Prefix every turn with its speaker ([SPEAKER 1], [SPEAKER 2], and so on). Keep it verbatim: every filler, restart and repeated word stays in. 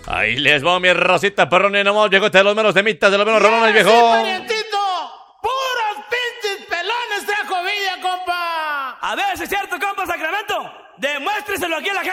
[SPEAKER 1] Ahí les va mi Rosita Perroni, nomás llegó este de los menos de mitas, de los menos rolones, viejo.
[SPEAKER 2] Sí, parientito, puros pinches pelones trajo Villa, compa.
[SPEAKER 3] A ver si es cierto, compa Sacramento. Demuéstreselo aquí a la gente.